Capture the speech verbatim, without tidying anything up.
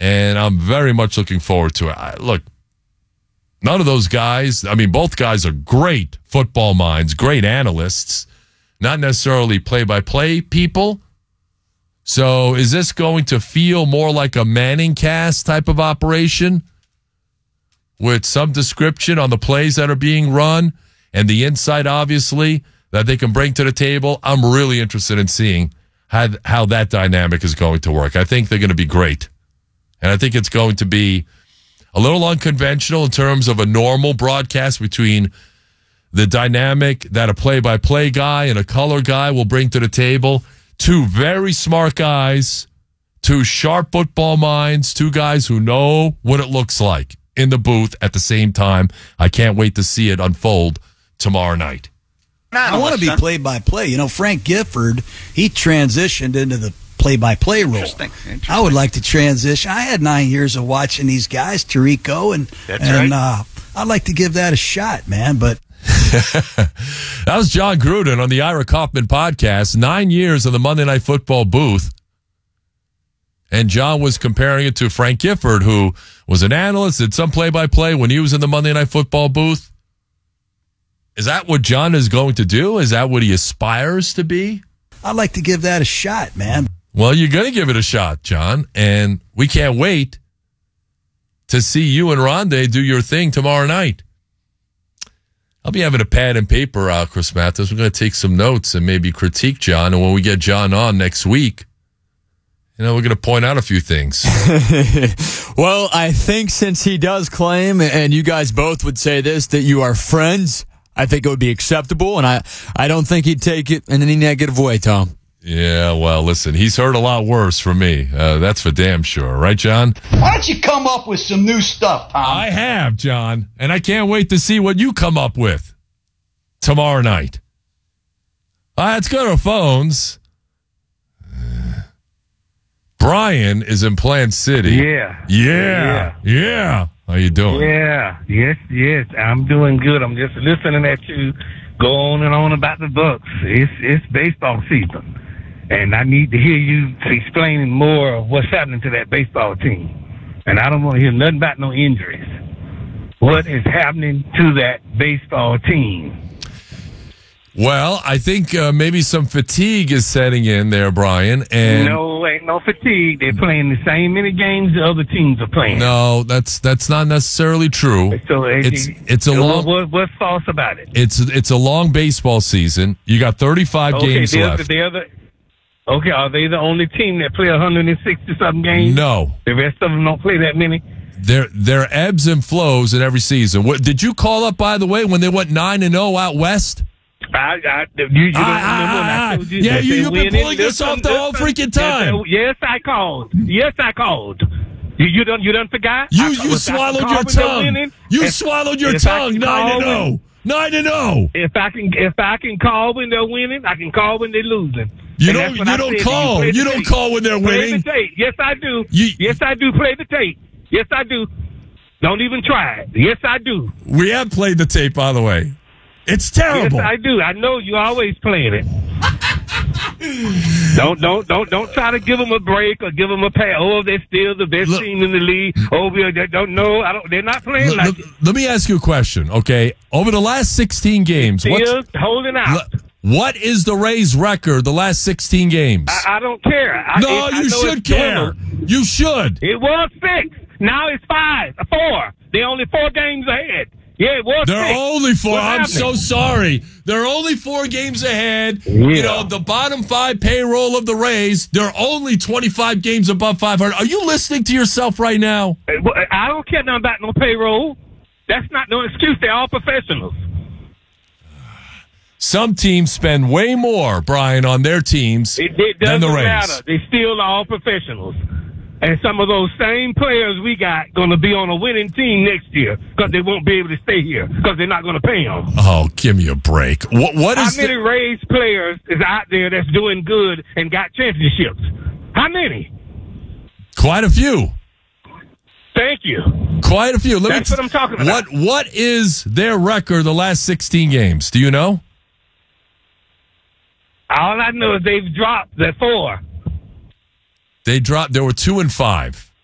and I'm very much looking forward to it. I, look, none of those guys, I mean, both guys are great football minds, great analysts, not necessarily play-by-play people. So is this going to feel more like a Manning cast type of operation with some description on the plays that are being run and the insight, obviously, that they can bring to the table? I'm really interested in seeing how, how that dynamic is going to work. I think they're going to be great. And I think it's going to be a little unconventional in terms of a normal broadcast between the dynamic that a play-by-play guy and a color guy will bring to the table. Two very smart guys, two sharp football minds, two guys who know what it looks like in the booth at the same time. I can't wait to see it unfold tomorrow night. I want to be play-by-play. You know, Frank Gifford, he transitioned into the play-by-play role. Interesting. Interesting. I would like to transition. I had nine years of watching these guys, Tirico, and, That's and right. uh, I'd like to give that a shot, man, but that was John Gruden on the Ira Kaufman podcast. Nine years in the Monday Night Football booth. And John was comparing it to Frank Gifford, who was an analyst, did some play-by-play when he was in the Monday Night Football booth. Is that what John is going to do? Is that what he aspires to be? I'd like to give that a shot, man. Well, you're going to give it a shot, John. And we can't wait to see you and Rondé do your thing tomorrow night. I'll be having a pad and paper out, Chris Mathis. We're going to take some notes and maybe critique John. And when we get John on next week, you know, we're going to point out a few things. Well, I think since he does claim, and you guys both would say this, that you are friends, I think it would be acceptable. And I, I don't think he'd take it in any negative way, Tom. Yeah, well, listen, he's heard a lot worse from me. Uh, that's for damn sure. Right, John? Why don't you come up with some new stuff, Tom? I have, John. And I can't wait to see what you come up with tomorrow night. Uh, let's go to our phones. Uh, Brian is in Plant City. Yeah. Yeah. Yeah. Yeah. How you doing? Yeah. Yes, yes. I'm doing good. I'm just listening at you go on and on about the Bucks. It's it's baseball season. And I need to hear you explaining more of what's happening to that baseball team. And I don't want to hear nothing about no injuries. What is happening to that baseball team? Well, I think uh, maybe some fatigue is setting in there, Brian. And no, ain't no fatigue. They're playing the same many games the other teams are playing. No, that's that's not necessarily true. So it's it's a long. What, what's false about it? It's it's a long baseball season. You got thirty-five okay, games they're, left. They're the, okay, are they the only team that play one hundred sixty something games? No, the rest of them don't play that many. There, there are ebbs and flows in every season. What did you call up, by the way, when they went nine and zero out west? I, I, you, you don't I, remember when I, I told you yeah, that you, they you've been win pulling it. this off the Listen, whole listen. freaking time. Yes, I called. Yes, I called. You, you done, you done forgot? You, I, you swallowed your tongue. You if, swallowed your if tongue. Nine and zero. Nine and zero. If I can, if I can call when they're winning, I can call when they're losing. You And don't. You I don't said. call. You, You don't tape. call when they're Play winning. the tape. Yes, I do. You, yes, I do. Play the tape. Yes, I do. Don't even try it. Yes, I do. We have played the tape, by the way. It's terrible. Yes, I do. I know you always playing it. don't don't don't don't try to give them a break or give them a pass. Oh, they're still the best Look, team in the league. Oh, they don't know. I don't. They're not playing L- like l- let me ask you a question, okay? Over the last sixteen games, still what's, holding out. l- what is the Rays' record the last sixteen games? I, I don't care. I, no, it, I you know should it's care. dwindled. You should. It was six. Now it's five, four. They're only four games ahead. Yeah, it was They're six. only four. What's I'm happening? so sorry. They're only four games ahead. Yeah. You know, the bottom five payroll of the Rays, they're only twenty-five games above five hundred. Are you listening to yourself right now? I don't care nothing about no payroll. That's not no excuse. They're all professionals. Some teams spend way more, Brian, on their teams It, it than doesn't the Rays. matter. They still are all professionals. And some of those same players we got going to be on a winning team next year because they won't be able to stay here because they're not going to pay them. Oh, give me a break. What, what How is many the- Rays players is out there that's doing good and got championships? How many? Quite a few. Thank you. Quite a few. Let That's me what I'm talking about. What What is their record the last sixteen games? Do you know? All I know is they've dropped at four. They dropped. There were two and five.